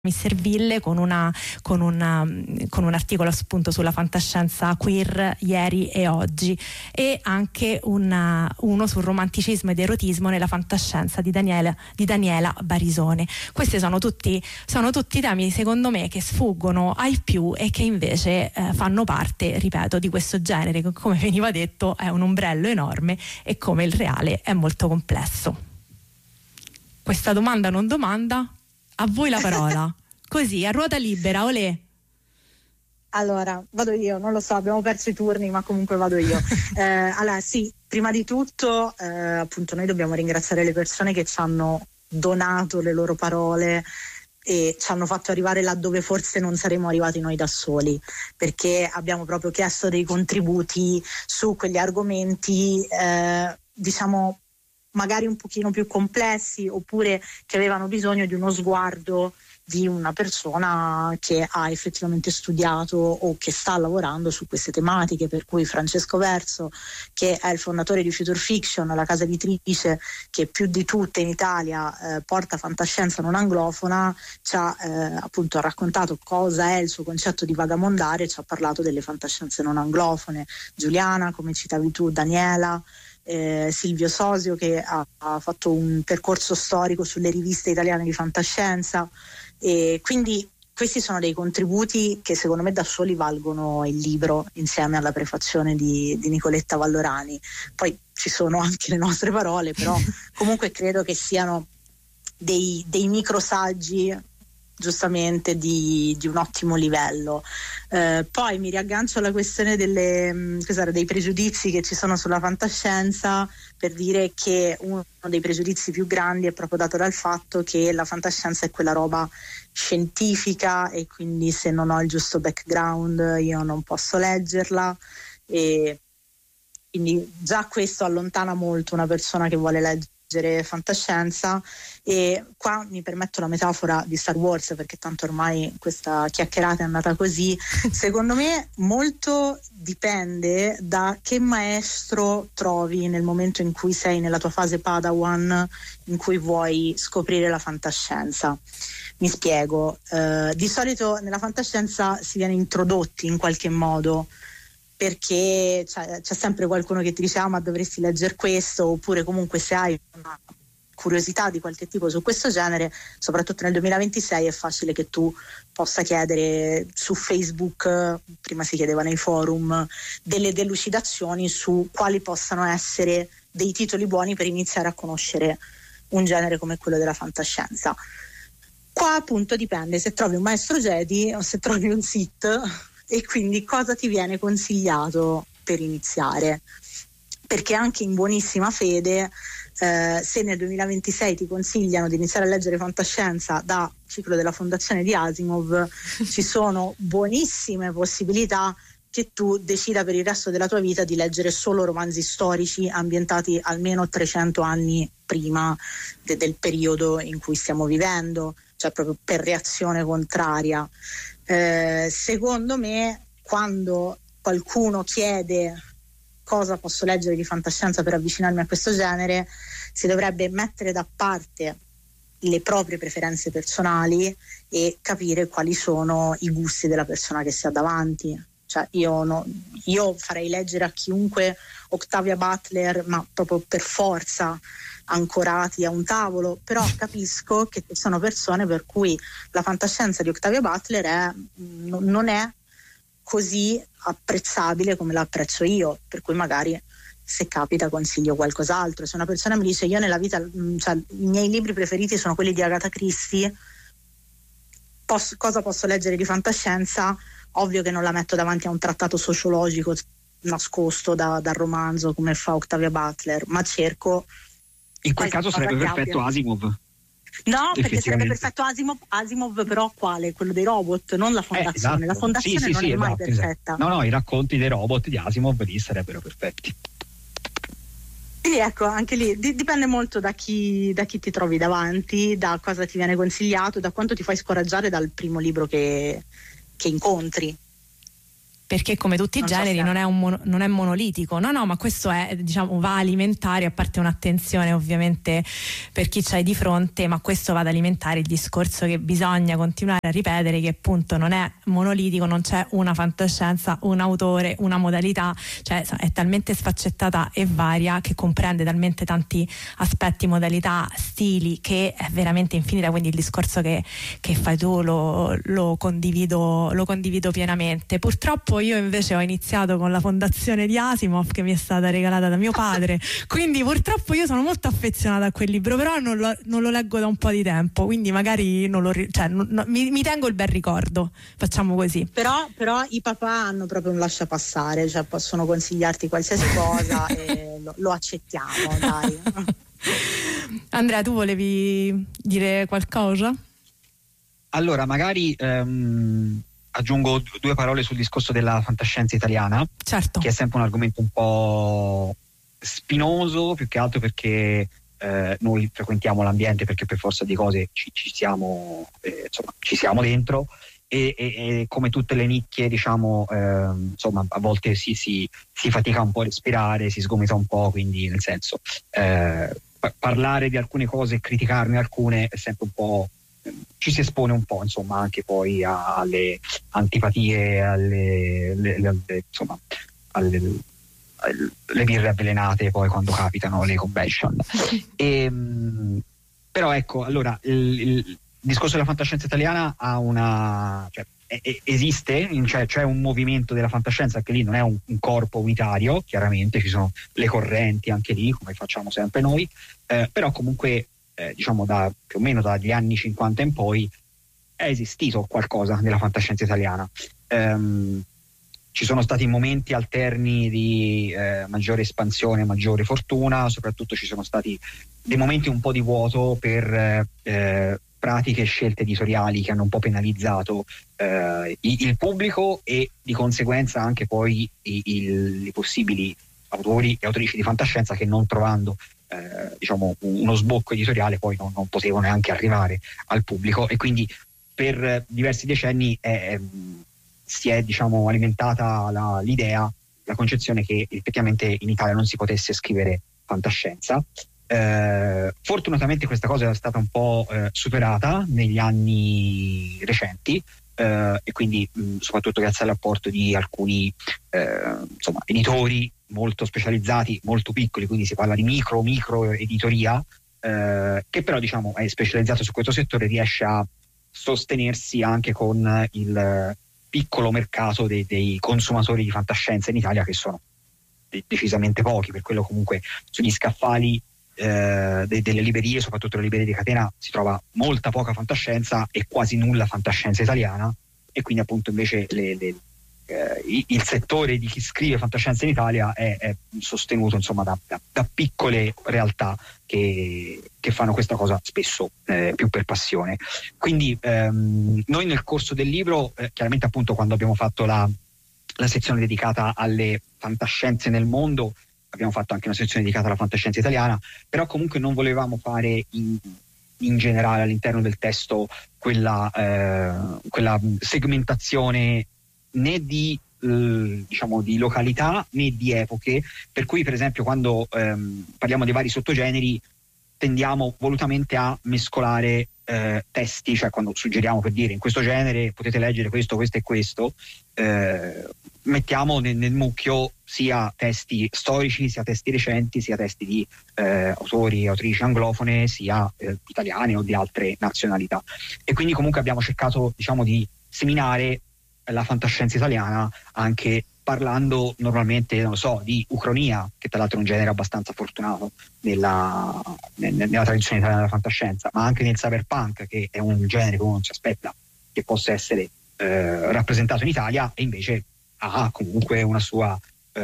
Misterville con un articolo appunto sulla fantascienza queer ieri e oggi, e anche uno sul romanticismo ed erotismo nella fantascienza di Daniela Barisone. Questi sono tutti temi, secondo me, che sfuggono ai più e che invece fanno parte, ripeto, di questo genere che, come veniva detto, è un ombrello enorme e come il reale è molto complesso. Questa domanda non domanda. A voi la parola, così, a ruota libera, olè. Allora, vado io, non lo so, abbiamo perso i turni, ma comunque vado io. Allora, sì, prima di tutto, appunto, noi dobbiamo ringraziare le persone che ci hanno donato le loro parole e ci hanno fatto arrivare laddove forse non saremmo arrivati noi da soli, perché abbiamo proprio chiesto dei contributi su quegli argomenti, diciamo, magari un pochino più complessi, oppure che avevano bisogno di uno sguardo di una persona che ha effettivamente studiato o che sta lavorando su queste tematiche, per cui Francesco Verso, che è il fondatore di Future Fiction, la casa editrice che più di tutte in Italia porta fantascienza non anglofona, ci ha appunto raccontato cosa è il suo concetto di vagamondare, ci ha parlato delle fantascienze non anglofone. Giuliana, come citavi tu, Daniela, Silvio Sosio, che ha fatto un percorso storico sulle riviste italiane di fantascienza, e quindi questi sono dei contributi che secondo me da soli valgono il libro, insieme alla prefazione di Nicoletta Vallorani. Poi ci sono anche le nostre parole, però comunque credo che siano dei microsaggi, giustamente, di un ottimo livello. Poi mi riaggancio alla questione dei pregiudizi che ci sono sulla fantascienza, per dire che uno dei pregiudizi più grandi è proprio dato dal fatto che la fantascienza è quella roba scientifica e quindi se non ho il giusto background io non posso leggerla, e quindi già questo allontana molto una persona che vuole leggere fantascienza. E qua mi permetto la metafora di Star Wars, perché tanto ormai questa chiacchierata è andata così. Secondo me molto dipende da che maestro trovi nel momento in cui sei nella tua fase Padawan, in cui vuoi scoprire la fantascienza. Mi spiego, di solito nella fantascienza si viene introdotti in qualche modo, perché c'è sempre qualcuno che ti dice ma dovresti leggere questo, oppure comunque se hai una curiosità di qualche tipo su questo genere, soprattutto nel 2026 è facile che tu possa chiedere su Facebook, prima si chiedeva nei forum, delle delucidazioni su quali possano essere dei titoli buoni per iniziare a conoscere un genere come quello della fantascienza. Qua appunto dipende se trovi un maestro Jedi o se trovi un Sith, e quindi cosa ti viene consigliato per iniziare, perché anche in buonissima fede, se nel 2026 ti consigliano di iniziare a leggere fantascienza da Ciclo della Fondazione di Asimov, ci sono buonissime possibilità che tu decida per il resto della tua vita di leggere solo romanzi storici ambientati almeno 300 anni prima del periodo in cui stiamo vivendo, cioè proprio per reazione contraria. Secondo me, quando qualcuno chiede cosa posso leggere di fantascienza per avvicinarmi a questo genere, si dovrebbe mettere da parte le proprie preferenze personali e capire quali sono i gusti della persona che si ha davanti. Cioè io farei leggere a chiunque Octavia Butler, ma proprio per forza, ancorati a un tavolo, però capisco che ci sono persone per cui la fantascienza di Octavia Butler non è così apprezzabile come la apprezzo io, per cui magari se capita consiglio qualcos'altro. Se una persona mi dice io nella vita, cioè, i miei libri preferiti sono quelli di Agatha Christie, cosa posso leggere di fantascienza? Ovvio che non la metto davanti a un trattato sociologico nascosto dal romanzo come fa Octavia Butler, ma cerco. In quel caso sarebbe perfetto Asimov. No, perché sarebbe perfetto Asimov, però quale? Quello dei robot, non la fondazione. Esatto. La fondazione non è mai perfetta. Esatto. No, i racconti dei robot di Asimov lì sarebbero perfetti. Quindi ecco, anche lì dipende molto da chi ti trovi davanti, da cosa ti viene consigliato, da quanto ti fai scoraggiare dal primo libro che incontri. perché come tutti i generi non è monolitico. No, ma questo è, diciamo, va a alimentare, a parte un'attenzione ovviamente per chi c'hai di fronte, ma questo va ad alimentare il discorso che bisogna continuare a ripetere, che appunto non è monolitico, non c'è una fantascienza, un autore, una modalità, cioè è talmente sfaccettata e varia, che comprende talmente tanti aspetti, modalità, stili, che è veramente infinita. Quindi il discorso che fai tu lo condivido pienamente. Purtroppo io invece ho iniziato con la fondazione di Asimov, che mi è stata regalata da mio padre, quindi purtroppo io sono molto affezionata a quel libro, però non lo leggo da un po' di tempo, quindi magari mi tengo il bel ricordo, facciamo così. Però i papà hanno proprio un lasciapassare, cioè possono consigliarti qualsiasi cosa e lo accettiamo, dai. Andrea, tu volevi dire qualcosa? Allora, magari aggiungo due parole sul discorso della fantascienza italiana, certo, che è sempre un argomento un po' spinoso, più che altro perché noi frequentiamo l'ambiente, perché per forza di cose ci siamo dentro, e come tutte le nicchie, diciamo, insomma, a volte si fatica un po' a respirare, si sgomita un po', quindi nel senso parlare di alcune cose e criticarne alcune è sempre un po', ci si espone un po', insomma, anche poi alle antipatie, alle birre avvelenate poi quando capitano le convention. Però ecco, allora il discorso della fantascienza italiana ha esiste, cioè c'è un movimento della fantascienza che lì non è un corpo unitario, chiaramente ci sono le correnti anche lì, come facciamo sempre noi, però comunque diciamo più o meno dagli anni 50 in poi è esistito qualcosa nella fantascienza italiana. Ci sono stati momenti alterni di maggiore espansione, maggiore fortuna, soprattutto ci sono stati dei momenti un po' di vuoto per pratiche e scelte editoriali che hanno un po' penalizzato il pubblico e di conseguenza anche poi i possibili autori e autrici di fantascienza che, non trovando diciamo uno sbocco editoriale, poi non potevano neanche arrivare al pubblico, e quindi per diversi decenni si è, diciamo, alimentata l'idea, la concezione che effettivamente in Italia non si potesse scrivere fantascienza. Fortunatamente questa cosa è stata un po' superata negli anni recenti, e quindi soprattutto grazie all'apporto di alcuni editori molto specializzati, molto piccoli, quindi si parla di micro editoria, che però, diciamo, è specializzato su questo settore, riesce a sostenersi anche con il piccolo mercato dei consumatori di fantascienza in Italia, che sono decisamente pochi. Per quello comunque sugli scaffali delle librerie, soprattutto le librerie di catena, si trova molta poca fantascienza e quasi nulla fantascienza italiana, e quindi appunto invece il settore di chi scrive fantascienza in Italia è sostenuto, insomma, da piccole realtà che fanno questa cosa spesso più per passione. Quindi noi nel corso del libro, chiaramente appunto quando abbiamo fatto la sezione dedicata alle fantascienze nel mondo, abbiamo fatto anche una sezione dedicata alla fantascienza italiana, però comunque non volevamo fare in generale all'interno del testo quella segmentazione né di località né di epoche, per cui per esempio quando parliamo dei vari sottogeneri tendiamo volutamente a mescolare testi, cioè quando suggeriamo, per dire, in questo genere potete leggere questo e questo, mettiamo nel mucchio sia testi storici, sia testi recenti, sia testi di autori e autrici anglofone, sia italiane o di altre nazionalità, e quindi comunque abbiamo cercato, diciamo, di seminare la fantascienza italiana anche parlando normalmente, non lo so, di ucronia, che tra l'altro è un genere abbastanza fortunato nella tradizione italiana della fantascienza, ma anche nel cyberpunk, che è un genere che uno non si aspetta che possa essere rappresentato in Italia, e invece ha comunque una sua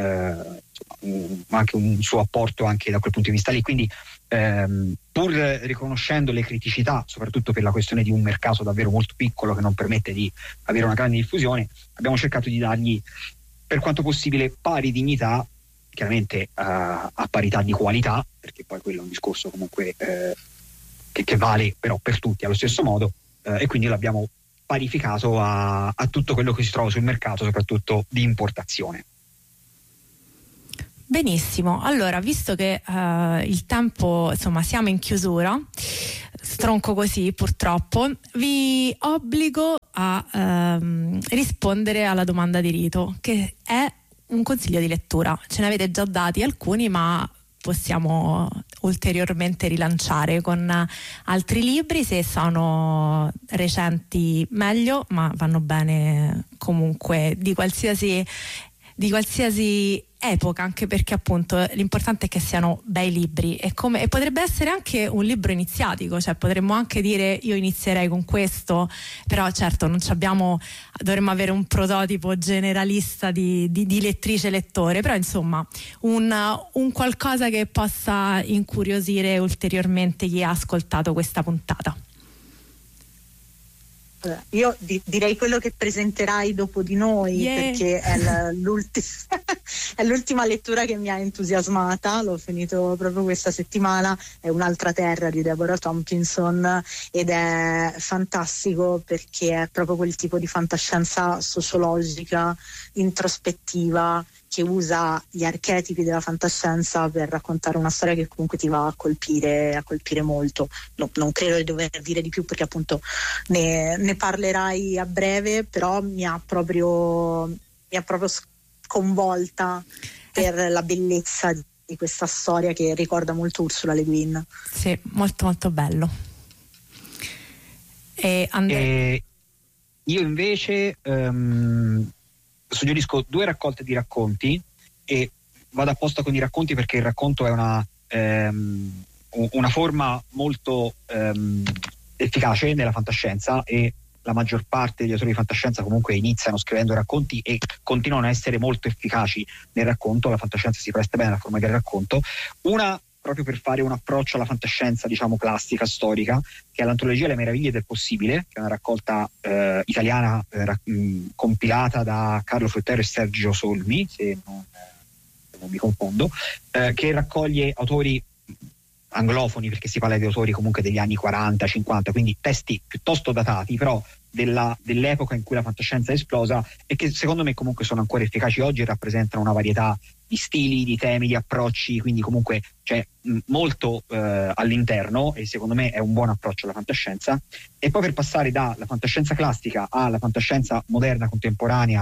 anche un suo apporto anche da quel punto di vista lì. Quindi pur riconoscendo le criticità, soprattutto per la questione di un mercato davvero molto piccolo che non permette di avere una grande diffusione, abbiamo cercato di dargli per quanto possibile pari dignità, chiaramente a parità di qualità, perché poi quello è un discorso comunque che vale però per tutti allo stesso modo, e quindi l'abbiamo parificato a tutto quello che si trova sul mercato, soprattutto di importazione. Benissimo, allora visto che il tempo, insomma, siamo in chiusura, stronco così purtroppo, vi obbligo a rispondere alla domanda di rito, che è un consiglio di lettura. Ce ne avete già dati alcuni, ma possiamo ulteriormente rilanciare con altri libri. Se sono recenti meglio, ma vanno bene comunque di qualsiasi epoca, anche perché appunto l'importante è che siano bei libri e potrebbe essere anche un libro iniziatico, cioè potremmo anche dire io inizierei con questo, però certo dovremmo avere un prototipo generalista di lettrice lettore, però insomma un qualcosa che possa incuriosire ulteriormente chi ha ascoltato questa puntata. Io direi quello che presenterai dopo di noi, perché è l'ultima lettura che mi ha entusiasmata, l'ho finito proprio questa settimana, è Un'altra terra di Deborah Tompkinson ed è fantastico perché è proprio quel tipo di fantascienza sociologica, introspettiva, che usa gli archetipi della fantascienza per raccontare una storia che comunque ti va a colpire molto. Non credo di dover dire di più perché appunto ne parlerai a breve, però mi ha proprio sconvolta per la bellezza di questa storia che ricorda molto Ursula Le Guin. Sì, molto molto bello. Io invece suggerisco 2 raccolte di racconti e vado apposta con i racconti perché il racconto è una forma molto efficace nella fantascienza e la maggior parte degli autori di fantascienza comunque iniziano scrivendo racconti e continuano a essere molto efficaci nel racconto. La fantascienza si presta bene alla forma del racconto. Una proprio per fare un approccio alla fantascienza, diciamo, classica, storica, che è l'antologia Le meraviglie del possibile, che è una raccolta italiana compilata da Carlo Fruttero e Sergio Solmi, se non mi confondo, che raccoglie autori anglofoni, perché si parla di autori comunque degli anni 40-50, quindi testi piuttosto datati, però dell'epoca in cui la fantascienza è esplosa e che secondo me comunque sono ancora efficaci oggi e rappresentano una varietà di stili, di temi, di approcci, quindi comunque c'è molto all'interno e secondo me è un buon approccio alla fantascienza. E poi per passare dalla fantascienza classica alla fantascienza moderna, contemporanea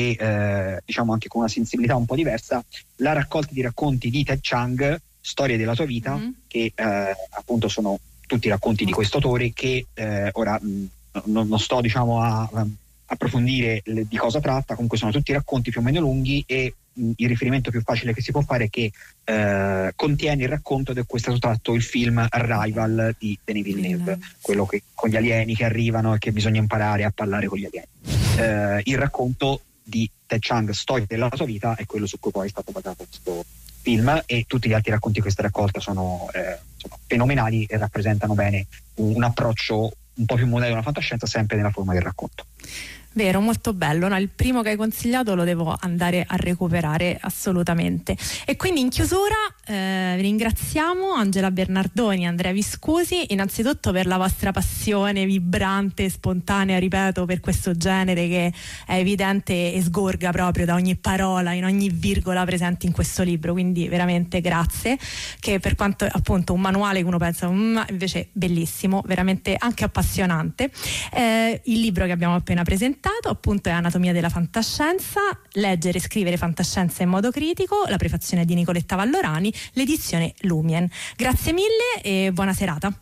e diciamo anche con una sensibilità un po' diversa, la raccolta di racconti di Ted Chiang, Storia della tua vita, che appunto sono tutti racconti di questo autore che ora non sto diciamo a approfondire di cosa tratta, comunque sono tutti racconti più o meno lunghi e il riferimento più facile che si può fare è che contiene il racconto di cui è stato tratto il film Arrival di Denis Villeneuve, quello che con gli alieni che arrivano e che bisogna imparare a parlare con gli alieni. Il racconto di Ted Chiang, Storia della sua vita, è quello su cui poi è stato basato questo film, e tutti gli altri racconti di questa raccolta sono fenomenali e rappresentano bene un approccio un po' più moderno alla fantascienza, sempre nella forma del racconto. Vero, molto bello, no? Il primo che hai consigliato lo devo andare a recuperare assolutamente. E quindi in chiusura ringraziamo Angela Bernardoni e Andrea Viscusi innanzitutto per la vostra passione vibrante e spontanea, ripeto, per questo genere che è evidente e sgorga proprio da ogni parola, in ogni virgola presente in questo libro, quindi veramente grazie, che per quanto appunto un manuale che uno pensa invece bellissimo, veramente anche appassionante. Il libro che abbiamo appena presentato appunto è Anatomia della fantascienza, leggere e scrivere fantascienza in modo critico, la prefazione di Nicoletta Vallorani, l'edizione Lumien. Grazie mille e buona serata.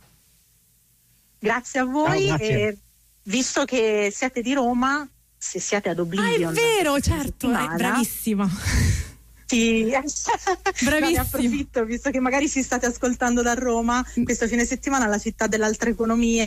Grazie a voi. Ciao, grazie. E visto che siete di Roma, se siete ad Oblivion, è vero, certo, bravissima. Sì, bravissimo. Ne approfitto, visto che magari si state ascoltando da Roma questo fine settimana, alla città dell'altra economia.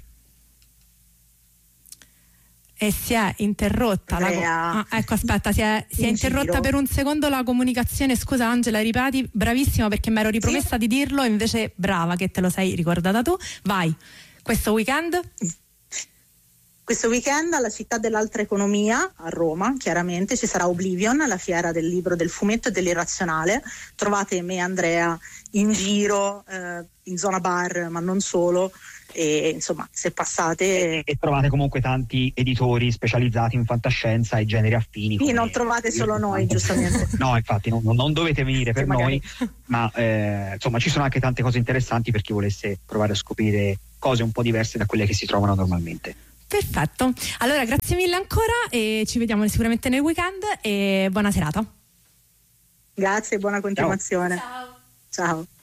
E si è interrotta ecco, aspetta, si è interrotta per un secondo la comunicazione. Scusa Angela, ripeti, bravissima, perché mi ero ripromessa di dirlo, invece brava che te lo sei ricordata tu. Vai, questo weekend Questo weekend alla Città dell'Altra Economia a Roma, chiaramente ci sarà Oblivion, la fiera del libro, del fumetto e dell'irrazionale. Trovate me e Andrea in giro in zona bar, ma non solo, e insomma se passate e trovate comunque tanti editori specializzati in fantascienza e generi affini. Sì, non trovate solo noi, giustamente. No, infatti non dovete venire per noi, ma insomma ci sono anche tante cose interessanti per chi volesse provare a scoprire cose un po' diverse da quelle che si trovano normalmente. Perfetto, allora grazie mille ancora e ci vediamo sicuramente nel weekend e buona serata. Grazie, buona continuazione. Ciao. Ciao.